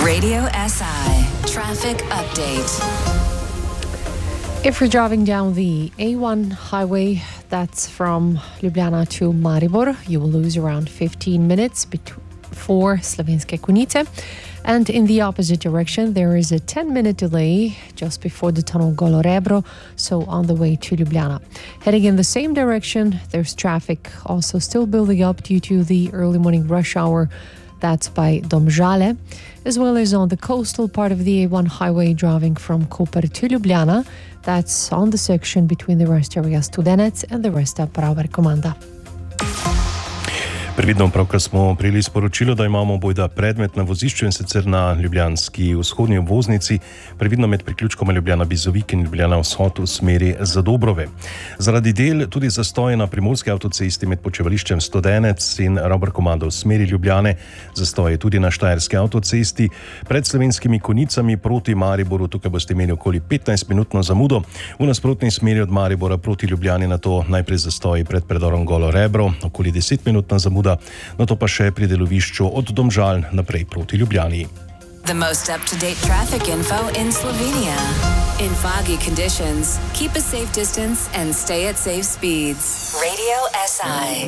Radio SI Traffic Update. If you're driving down the A1 highway, that's from Ljubljana to Maribor, you will lose around 15 minutes before Slovenske Konjice. And in the opposite direction, there is a 10-minute delay just before the tunnel Golo Rebro, so on the way to Ljubljana. Heading in the same direction, there's traffic also still building up due to the early morning rush hour. That's by Domžale, as well as on the coastal part of the A1 highway driving from Koper to Ljubljana. That's on the section between the rest area Studenec and the rest of Prava Komanda. Previdno pravkar smo prijeli sporočilo, da imamo bojda predmet na vozišču in sicer na ljubljanski vzhodni obvoznici, previdno med priključkoma Ljubljana-Bizovik in Ljubljana-Vzhod v smeri Zadobrove. Zaradi del tudi zastoje na primorski avtocesti med počivališčem Studenec in Prava Komanda v smeri Ljubljane, zastoje tudi na štajerski avtocesti pred Slovenskimi Konjicami proti Mariboru, tukaj boste imeli okoli 15-minutno zamudo. V nasprotni smeri od Maribora proti Ljubljani nato najprej zastoji pred predorom Golo Rebro, okoli 10-minutna zamuda, nato pa še pri delovišču od Domžal naprej proti Ljubljani. The most up-to-date traffic info in Slovenia. In foggy conditions, keep a safe distance and stay at safe speeds. Radio SI.